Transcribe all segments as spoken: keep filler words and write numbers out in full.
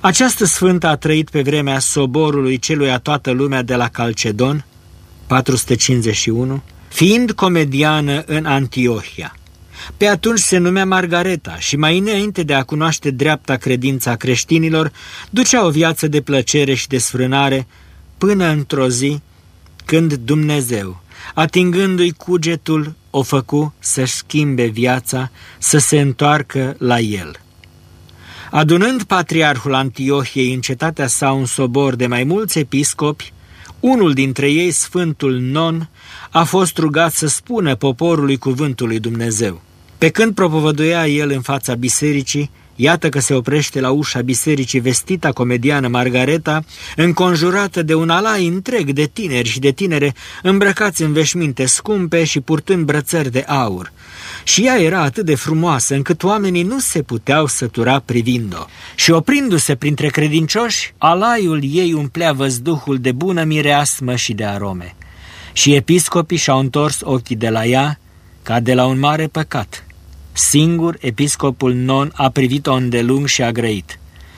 Această sfântă a trăit pe vremea soborului celuia toată lumea de la Calcedon, patru sute cincizeci și unu, fiind comediană în Antiohia. Pe atunci se numea Margareta și mai înainte de a cunoaște dreapta credința creștinilor, ducea o viață de plăcere și desfrânare până într-o zi când Dumnezeu, atingându-i cugetul, o făcu să-și schimbe viața, să se întoarcă la el. Adunând patriarhul Antiohiei în cetatea sa un sobor de mai mulți episcopi, unul dintre ei, Sfântul Non, a fost rugat să spună poporului cuvântul lui Dumnezeu. Pe când propovăduia el în fața bisericii, iată că se oprește la ușa bisericii vestita comediană Margareta, înconjurată de un alai întreg de tineri și de tinere, îmbrăcați în veșminte scumpe și purtând brățări de aur. Și ea era atât de frumoasă, încât oamenii nu se puteau sătura privind-o. Și oprindu-se printre credincioși, alaiul ei umplea văzduhul de bună mireasmă și de arome. Și episcopii și-au întors ochii de la ea, ca de la un mare păcat. Singur, episcopul Non a privit-o îndelung și a grăit: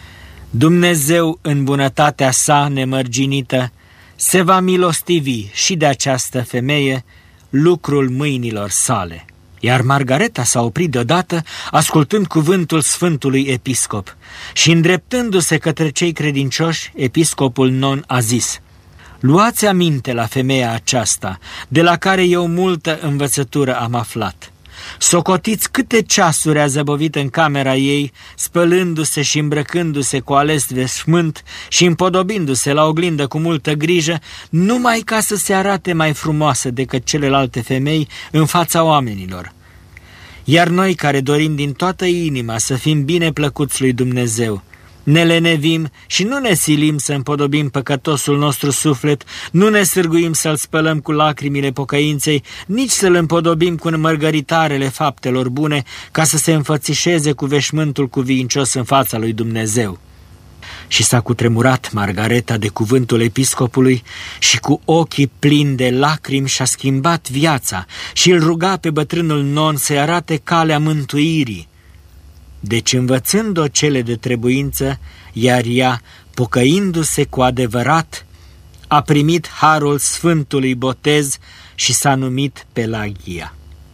Dumnezeu, în bunătatea sa nemărginită, se va milostivi și de această femeie lucrul mâinilor sale. Iar Margareta s-a oprit deodată, ascultând cuvântul Sfântului Episcop, și îndreptându-se către cei credincioși, episcopul Non a zis: Luați aminte la femeia aceasta, de la care eu multă învățătură am aflat. Socotiți câte ceasuri a zăbovit în camera ei, spălându-se și îmbrăcându-se cu ales veșmânt și împodobindu-se la oglindă cu multă grijă, numai ca să se arate mai frumoasă decât celelalte femei în fața oamenilor. Iar noi, care dorim din toată inima să fim bine plăcuți lui Dumnezeu, ne lenevim și nu ne silim să împodobim păcătosul nostru suflet, nu ne sârguim să-l spălăm cu lacrimile pocăinței, nici să-l împodobim cu mărgăritarele faptelor bune, ca să se înfățișeze cu veșmântul cuvincios în fața lui Dumnezeu. Și s-a cutremurat Margareta de cuvântul episcopului și cu ochii plini de lacrimi și-a schimbat viața și îl ruga pe bătrânul Non să-i arate calea mântuirii. Deci, învățând-o cele de trebuință, iar ea, pocăindu-se cu adevărat, a primit harul Sfântului Botez și s-a numit Pelagia.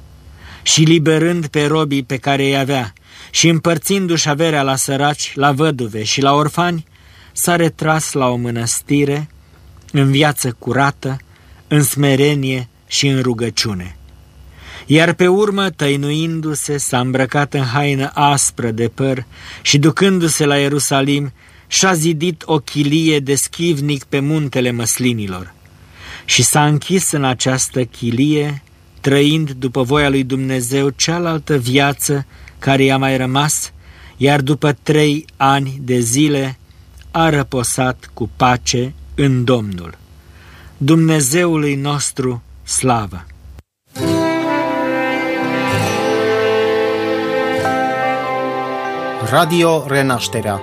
Și liberând pe robii pe care îi avea și împărțindu-și averea la săraci, la văduve și la orfani, s-a retras la o mănăstire, în viață curată, în smerenie și în rugăciune. Iar pe urmă, tăinuindu-se, s-a îmbrăcat în haină aspră de păr și, ducându-se la Ierusalim, și-a zidit o chilie de schivnic pe muntele măslinilor. Și s-a închis în această chilie, trăind după voia lui Dumnezeu cealaltă viață care i-a mai rămas, iar după trei ani de zile a răposat cu pace în Domnul. Dumnezeului nostru slavă! Radio Renașterea.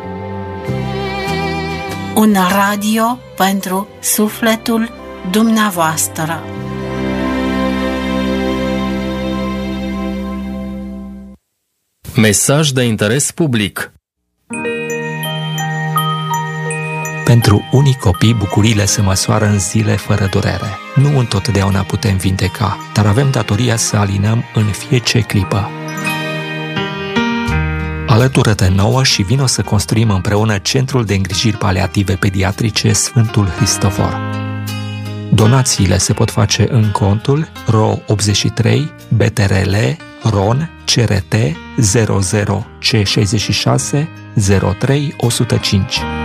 Un radio pentru sufletul dumneavoastră. Mesaj de interes public. Pentru unii copii, bucuriile se măsoară în zile fără durere. Nu întotdeauna putem vindeca, dar avem datoria să alinăm în fiecare clipă. Alătură-te nouă și vino să construim împreună Centrul de Îngrijiri Paliative Pediatrice Sfântul Hristofor. Donațiile se pot face în contul R O optzeci și trei B T R L R O N C R T zero zero C șaizeci și șase zero trei o sută cinci.